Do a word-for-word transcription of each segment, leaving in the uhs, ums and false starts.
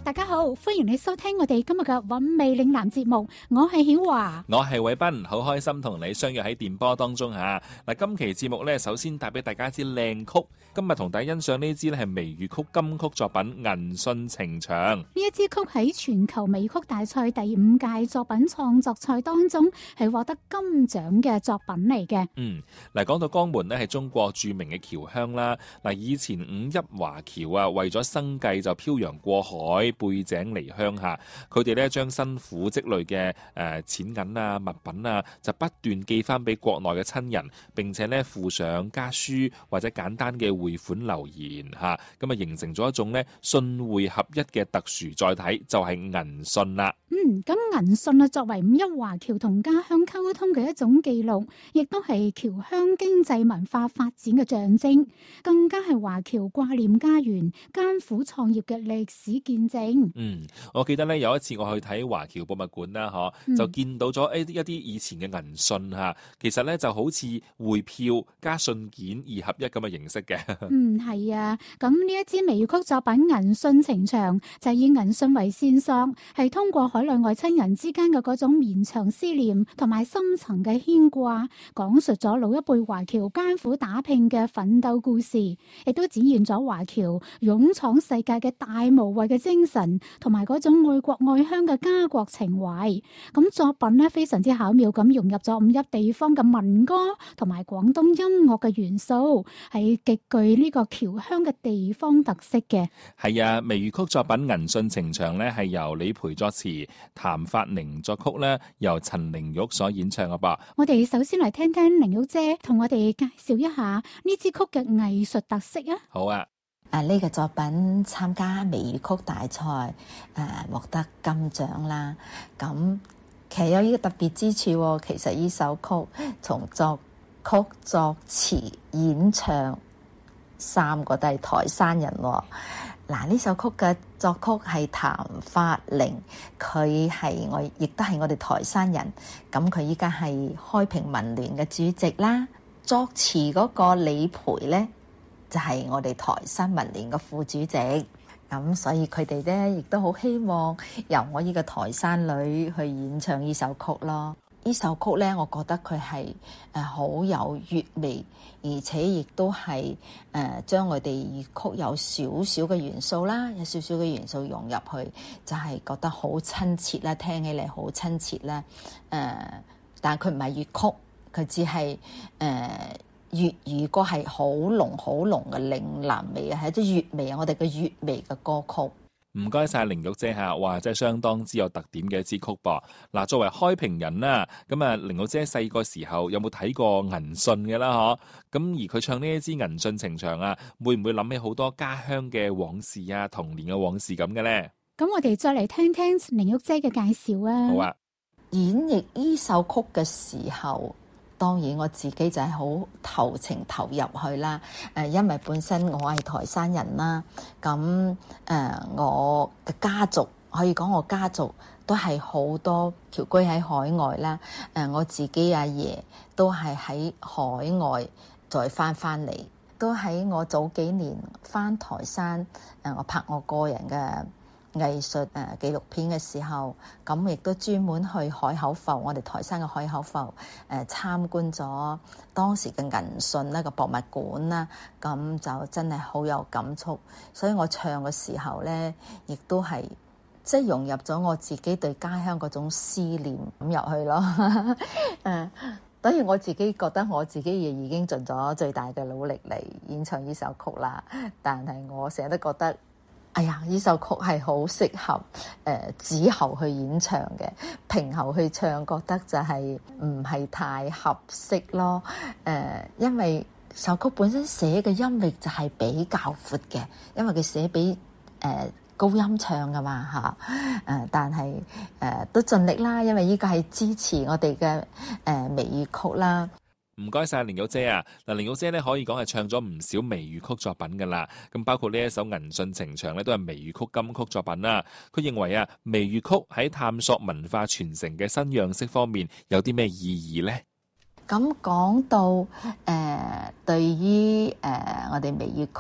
大家好，歡迎你收聽我哋今日嘅韻味嶺南節目，我係曉華， 我係偉斌，好開心同你相約喺電波當中吓。嗱，今期節目呢，首先帶俾大家一支靚曲，今日同大家欣賞呢支呢係微粵曲金曲作品《銀訊情長》。 呢一支曲喺全球微曲大賽第五屆作品創作賽當中係獲得金獎嘅作品嚟嘅。 嗯，嗱，講到江門呢係中國著名嘅僑鄉啦。嗱，以前五邑華僑啊，為咗生計就漂洋過海背井離鄉下，佢哋咧將辛苦積累嘅誒錢銀啊物品啊，就不斷寄翻俾國內嘅親人，並且咧附上家書或者簡單嘅匯款留言嚇，咁啊形成咗一種咧信匯合一嘅特殊載體，就係銀訊啦。 嗯，咁銀訊啊，作為五邑華僑同家鄉溝通嘅一種記錄，亦都係僑鄉經濟文化發展嘅象徵，更加係華僑掛念家園、艱苦創業嘅歷史見證。 嗯，我記得咧有一次我去睇華僑博物館啦，嗬、嗯，就見到咗一啲一啲以前嘅銀訊嚇，其實咧就好似匯票加信件二合一咁嘅形式嘅。 嗯，係啊，咁呢一支微粵曲作品《銀訊情長》就係以銀訊為線索，係通過海內外親人之間嘅嗰種綿長思念同埋深層嘅牽掛，講述咗老一輩華僑艱苦打拼嘅奮鬥故事，亦都展現咗華僑勇闖世界嘅大無畏嘅精神，同埋嗰種愛國愛鄉嘅家國情懷。咁作品呢，非常之巧妙咁融入咗五邑地方嘅民歌同埋廣東音樂嘅元素，係極具呢個僑鄉嘅地方特色嘅。 係啊，微粵曲作品《銀訊情長》呢，係由李培作詞，譚發寧作曲呢，由陳玲玉所演唱嘅噃。 我哋首先嚟聽聽玲玉姐同我哋介紹一下呢支曲嘅藝術特色啊。 好啊。 啊！呢、這個作品參加微粵曲大賽，誒、呃、獲得金獎啦。咁其實有呢個特別之處喎。其實呢首曲從作曲、作詞、演唱三個都係台山人喎。嗱，呢首曲嘅作曲係譚發寧，佢係我亦都係我哋台山人。咁佢依家係開平民聯嘅主席啦。作詞嗰個李培咧，就係我哋台山民聯嘅副主席，咁所以佢哋咧亦都好希望由我呢個台山女去演唱呢首曲咯。呢首曲咧，我覺得佢係誒好有粵味，而且亦都係誒將我哋粵曲有少少嘅元素啦，有少少嘅元素融入去，就係、是、覺得好親切啦，聽起嚟好親切啦。誒、呃，但係佢唔係粵曲，佢只係誒。呃粵語歌係好濃好濃嘅嶺南味啊，係一啲粵味啊，我哋嘅粵味嘅歌曲。 唔該晒玲玉姐嚇，哇，真係相當之有特點嘅一支曲噃。嗱，作為開平人啦，咁啊，玲玉姐細個時候有冇睇過銀訊嘅啦？嗬，咁而佢唱呢一支銀訊情長啊，會唔會諗起好多家鄉嘅往事啊，童年嘅往事咁嘅咧？ 咁我哋再嚟聽聽玲玉姐嘅介紹啊。 好啊。 演繹呢首曲嘅時候，當然我自己就係好投情投入去啦。誒，因為本身我係台山人啦，咁誒、呃、我嘅家族可以講我家族都係好多僑居喺海外啦。誒、呃，我自己阿爺都係喺海外再翻翻嚟，都喺我早幾年翻台山誒、呃，我拍我個人嘅藝術誒紀錄片嘅時候，咁亦都專門去海口埠，我哋台山嘅海口埠誒、呃、參觀咗當時嘅銀訊呢個博物館啦，咁就真係好有感觸。所以我唱嘅時候咧，亦都係即係融入咗我自己對家鄉嗰種思念咁入去咯。誒，當然我自己覺得我自己亦已經盡咗最大嘅努力嚟演唱呢首曲啦，但係我成日都覺得，哎呀！呢首曲係好適合誒子喉去演唱嘅，平喉去唱覺得就係唔係太合適咯。誒、呃，因為首曲本身寫嘅音域就係比較闊嘅，因為佢寫俾誒、呃、高音唱㗎嘛嚇。誒、呃，但係誒、呃、都盡力啦，因為呢個係支持我哋嘅誒微粵曲啦。 唔該晒玲玉姐啊！嗱，玲玉姐咧可以講係唱咗唔少微粵曲作品噶啦，咁包括呢一首《銀訊情長》咧都係微粵曲金曲作品啦。佢認為啊，微粵曲喺探索文化傳承嘅新樣式方面有啲咩意義呢？ 咁講到誒、呃，對於誒、呃、我哋微粵曲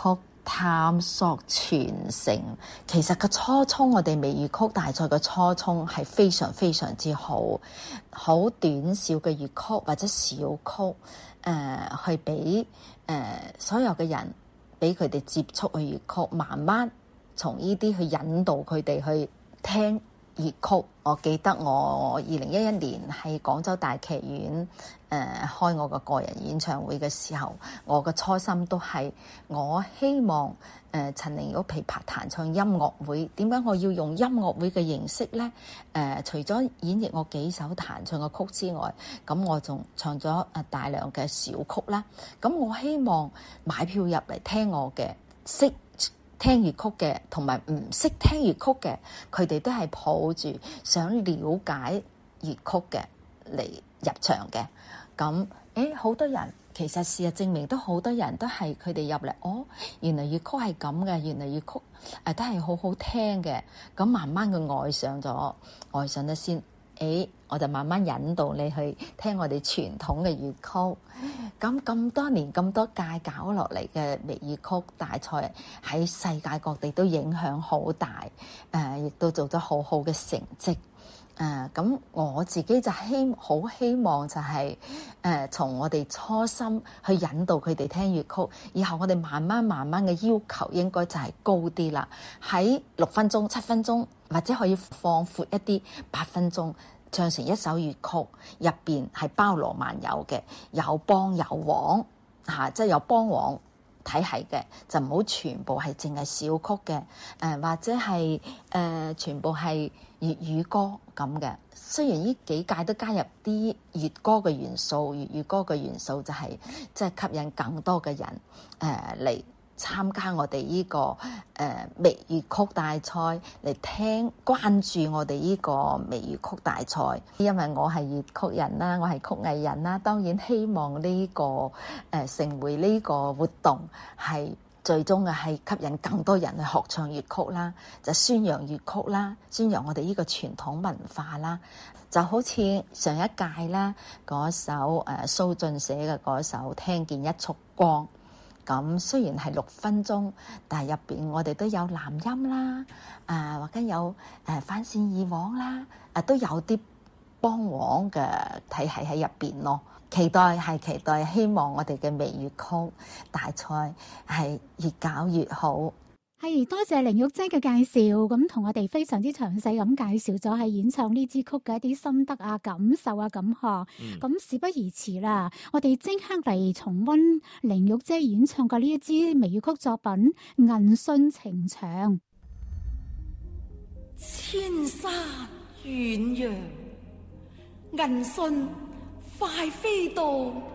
探索傳承。其實個初衷，我哋微粵曲大賽嘅初衷係非常非常之好，好短小嘅粵曲或者小曲，誒、呃、去俾誒、呃、所有嘅人，俾佢哋接觸去粵曲，慢慢從呢啲去引導佢哋去聽粵曲。我記得我二零一一年喺廣州大劇院誒、呃、開我個個人演唱會嘅時候，我嘅初心都係我希望誒、呃、陳玲玉琵琶彈唱音樂會。點解我要用音樂會嘅形式呢？誒、呃，除咗演繹我幾首彈唱嘅曲之外，咁我仲唱咗誒大量嘅小曲啦。咁我希望買票入嚟聽我嘅識聽粵曲嘅同埋唔識聽粵曲嘅，佢哋都係抱住想了解粵曲嘅嚟入場嘅。咁誒，好多人其實事實證明都好多人都係佢哋入嚟，哦，原來粵曲係咁嘅，原來粵曲誒、呃、都係好好聽嘅。咁慢慢佢愛上咗，愛上咗先。誒，我就慢慢引導你去聽我哋傳統嘅粵曲。咁咁多年咁多屆搞落嚟嘅微粵曲大賽，喺世界各地都影響好大，誒、呃，亦都做咗好好嘅成績。誒、呃，咁我自己就希好希望就係、是、誒、呃，從我哋初心去引導佢哋聽粵曲，以後我哋慢慢慢慢嘅要求應該就係高啲啦。喺六分鐘、七分鐘，或者可以放闊一啲，八分鐘唱成一首粵曲，入邊係包羅萬有嘅，有幫有簧嚇、啊，即係有幫簧體系嘅，就唔好全部係淨係小曲嘅，誒、呃、或者係誒、呃、全部係粵語歌咁嘅。雖然呢幾屆都加入啲粵歌嘅元素，粵語歌嘅元素就係即係吸引更多嘅人誒嚟、呃參加我哋呢、這個誒、呃、微粵曲大賽嚟聽，關注我哋呢個微粵曲大賽。因為我係粵曲人啦，我係曲藝人啦，當然希望呢、這個誒、呃、成為呢個活動係最終嘅係吸引更多人去學唱粵曲啦，就宣揚粵曲啦，宣揚我哋呢個傳統文化啦。就好似上一屆啦嗰首誒、呃、蘇雋寫嘅嗰首《聽見一束光》。咁雖然係六分鐘，但係入邊我哋都有南音啦，啊或者有誒翻線耳簧啦，啊都有啲幫簧嘅體系喺入邊咯。期待係期待，希望我哋嘅微粵曲大賽係越搞越好。 係，多謝凌玉姐嘅介紹，咁同我哋非常之詳細咁介紹咗係演唱呢支曲嘅一啲心得啊、感受啊咁嗬。咁、嗯、事不宜遲啦，我哋即刻嚟重溫凌玉姐演唱嘅呢一支微粵曲作品《銀訊情長》。 千山遠揚，銀訊快飛到